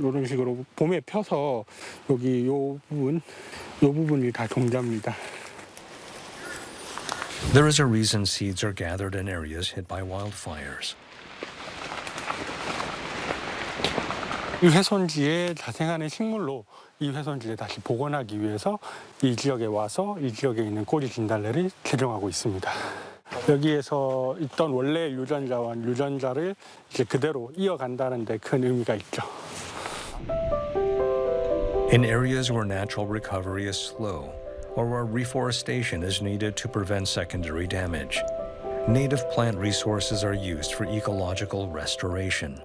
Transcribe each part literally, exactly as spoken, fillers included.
이런 식으로 봄에 펴서 여기 요 부분, 요 부분이 다 종자입니다. There is a reason seeds are gathered in areas hit by wildfires. 이 훼손지에 자생하는 식물로 이 훼손지를 다시 복원하기 위해서 이 지역에 와서 이 지역에 있는 꼬리 진달래를 개종하고 있습니다. 여기에서 있던 원래 유전자와 유전자를 이제 그대로 이어간다는 데 큰 의미가 있죠. In areas where natural recovery is slow or where reforestation is needed to prevent secondary damage, native plant resources are used for ecological restoration.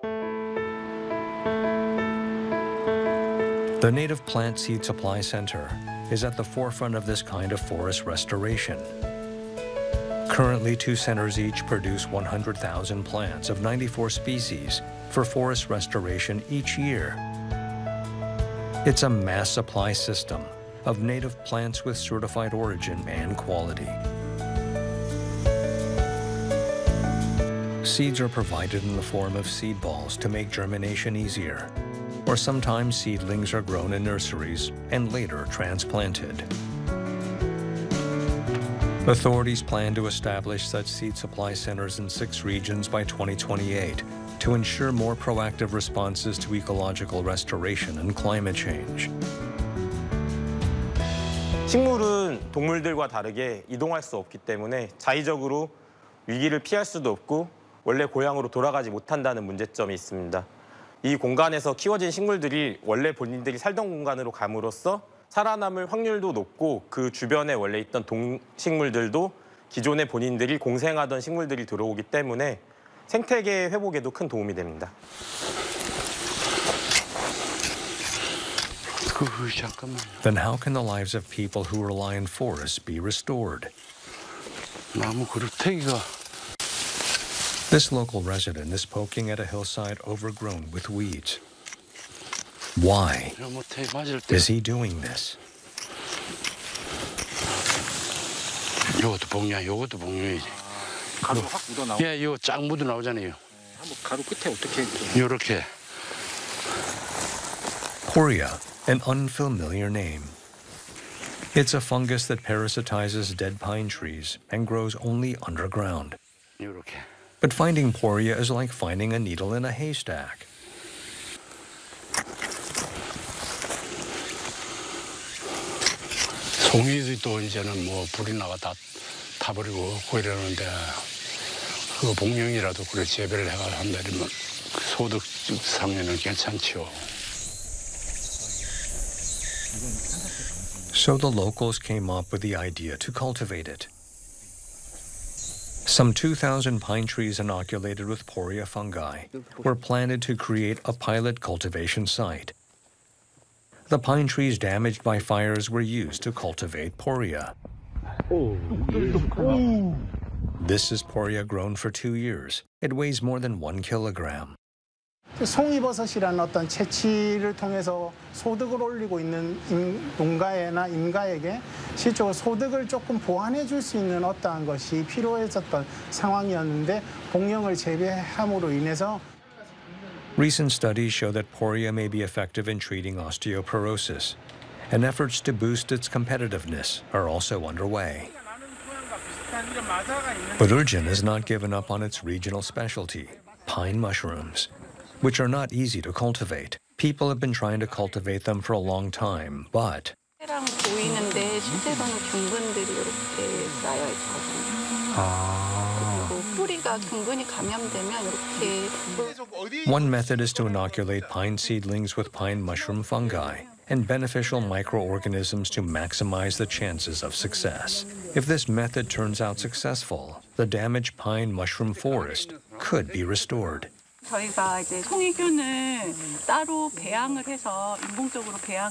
The Native Plant Seed Supply Center is at the forefront of this kind of forest restoration. Currently, two centers each produce one hundred thousand plants of ninety-four species for forest restoration each year. It's a mass supply system of native plants with certified origin and quality. Seeds are provided in the form of seed balls to make germination easier, or sometimes seedlings are grown in nurseries and later transplanted. Authorities plan to establish such seed supply centers in six regions by twenty twenty-eight to ensure more proactive responses to ecological restoration and climate change. 식물은 동물들과 다르게 이동할 수 없기 때문에 자의적으로 위기를 피할 수도 없고 원래 고향으로 돌아가지 못한다는 문제점이 있습니다. 이 공간에서 키워진 식물들이 원래 본인들이 살던 공간으로 감으로써 살아남을 확률도 높고 그 주변에 원래 있던 동식물들도 기존에 본인들이 공생하던 식물들이 들어오기 때문에 생태계 회복에도 큰 도움이 됩니다. Then how can the lives of people who rely on forests be restored? 나무 그루터기가 This local resident is poking at a hillside overgrown with weeds. Why is he doing this? 요것도 복량, 요것도 복량이지. 가루 확 묻어 나오. 예, 요 쫙 묻어 나오잖아요. 한번 가루 끝에 어떻게? 요렇게. Poria, an unfamiliar name. It's a fungus that parasitizes dead pine trees and grows only underground. 요렇게. But finding poria is like finding a needle in a haystack. 송이도 이제는 뭐 불이 나가 다 타버리고 그러는데 그 복령이라도 그래 재배를 해가 한다면 소득상에는 괜찮죠. So the locals came up with the idea to cultivate it. Some two thousand pine trees inoculated with poria fungi were planted to create a pilot cultivation site. The pine trees damaged by fires were used to cultivate poria. This is poria grown for two years. It weighs more than one kilogram. 송이버섯이라는 어떤 채취를 통해서 소득을 올리고 있는 임, 농가에나 임가에게 실제로 소득을 조금 보완해 줄 수 있는 어떠한 것이 필요했었던 상황이었는데 복령을 재배함으로 인해서 Recent studies show that poria may be effective in treating osteoporosis, and efforts to boost its competitiveness are also underway. But Urgin has not given up on its regional specialty, pine mushrooms, which are not easy to cultivate. People have been trying to cultivate them for a long time, but 보이는데 실제로는 균근들이 이렇게 쌓여 있거든요. 뿌리가 균근이 감염되면 이렇게. One method is to inoculate pine seedlings with pine mushroom fungi and beneficial microorganisms to maximize the chances of success. If this method turns out successful, the damaged pine mushroom forest could be restored. 저희가 이제 송이균을 따로 배양을 해서 인공적으로 배양